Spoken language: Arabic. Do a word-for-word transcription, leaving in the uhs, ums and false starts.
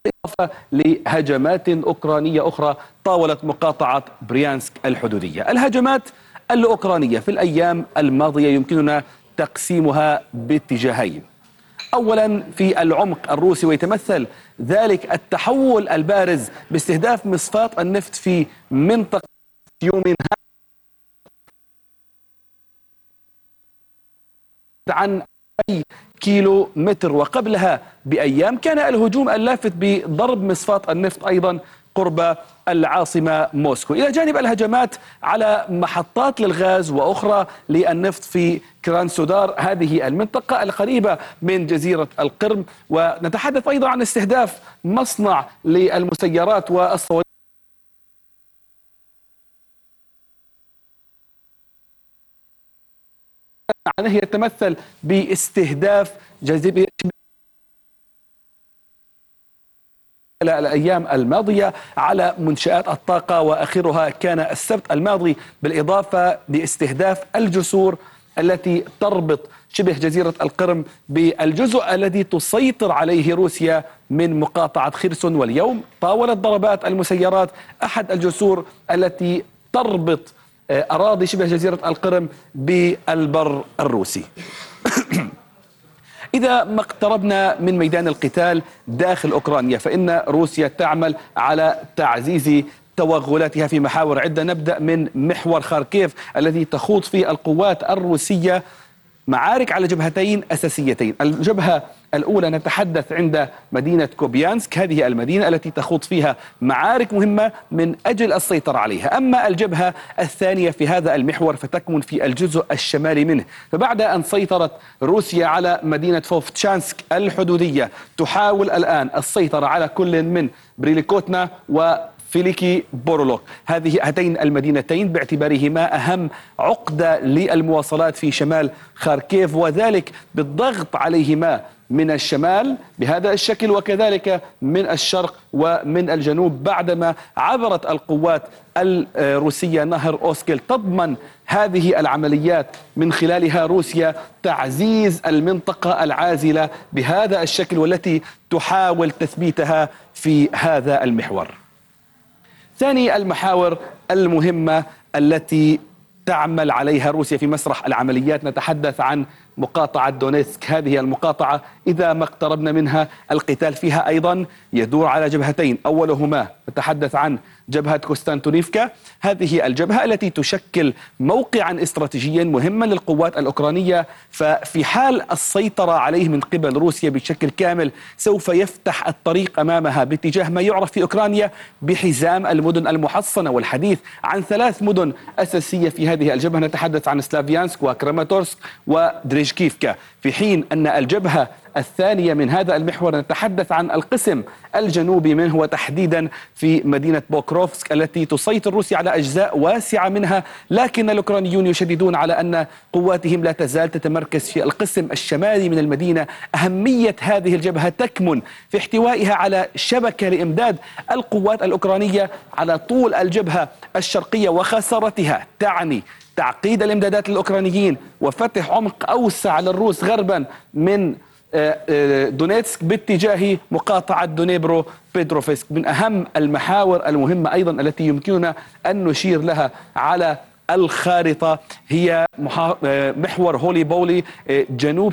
إضافة لهجمات أوكرانية أخرى طاولت مقاطعة بريانسك الحدودية. الهجمات الأوكرانية في الأيام الماضية يمكننا تقسيمها باتجاهين. أولا في العمق الروسي، ويتمثل ذلك التحول البارز باستهداف مصفاة النفط في منطقة يومين عن أي كيلو متر، وقبلها بأيام كان الهجوم اللافت بضرب مصفاة النفط أيضا قرب العاصمة موسكو، إلى جانب الهجمات على محطات للغاز وأخرى للنفط في كرانسودار، هذه المنطقة القريبة من جزيرة القرم. ونتحدث أيضا عن استهداف مصنع للمسيرات والصواريخ عنه يتمثل باستهداف جزيرة الأيام الماضية على منشآت الطاقة، وآخرها كان السبت الماضي، بالإضافة لاستهداف الجسور التي تربط شبه جزيرة القرم بالجزء الذي تسيطر عليه روسيا من مقاطعة خرسون. واليوم طاولت ضربات المسيرات أحد الجسور التي تربط أراضي شبه جزيرة القرم بالبر الروسي. إذا ما اقتربنا من ميدان القتال داخل أوكرانيا، فإن روسيا تعمل على تعزيز توغلاتها في محاور عدة. نبدأ من محور خاركيف الذي تخوض فيه القوات الروسية معارك على جبهتين أساسيتين. الجبهة الأولى نتحدث عند مدينة كوبيانسك، هذه المدينة التي تخوض فيها معارك مهمة من أجل السيطرة عليها. أما الجبهة الثانية في هذا المحور فتكمن في الجزء الشمالي منه. فبعد أن سيطرت روسيا على مدينة فوفتشانسك الحدودية، تحاول الآن السيطرة على كل من بريليكوتنا و فيليكي بورولوك، هذه هاتين المدينتين باعتبارهما أهم عقدة للمواصلات في شمال خاركيف، وذلك بالضغط عليهما من الشمال بهذا الشكل وكذلك من الشرق ومن الجنوب، بعدما عبرت القوات الروسية نهر أوسكيل. تضمن هذه العمليات من خلالها روسيا تعزيز المنطقة العازلة بهذا الشكل، والتي تحاول تثبيتها في هذا المحور. ثاني المحاور المهمة التي تعمل عليها روسيا في مسرح العمليات، نتحدث عن مقاطعة دونيتسك. هذه المقاطعة إذا ما اقتربنا منها القتال فيها أيضا يدور على جبهتين. أولهما نتحدث عن جبهة كوستانتونيفكا، هذه الجبهة التي تشكل موقعا استراتيجيا مهما للقوات الأوكرانية، ففي حال السيطرة عليه من قبل روسيا بشكل كامل سوف يفتح الطريق أمامها باتجاه ما يعرف في أوكرانيا بحزام المدن المحصنة. والحديث عن ثلاث مدن أساسية في هذه الجبهة، نتحدث عن سلافيانسك وكراماتورسك ودريجكيفكا، في حين أن الجبهة الثانية من هذا المحور نتحدث عن القسم الجنوبي منه، وتحديدا في مدينة بوكروفسك التي تسيطر روسيا على أجزاء واسعة منها، لكن الأوكرانيون يشددون على أن قواتهم لا تزال تتمركز في القسم الشمالي من المدينة. أهمية هذه الجبهة تكمن في احتوائها على شبكة لإمداد القوات الأوكرانية على طول الجبهة الشرقية، وخسارتها تعني تعقيد الامدادات للأوكرانيين وفتح عمق أوسع للروس غربا من دونيتسك باتجاه مقاطعة دونيبرو بيدروفسك. من أهم المحاور المهمة أيضا التي يمكننا أن نشير لها على الخارطة هي محور هولي بولي جنوب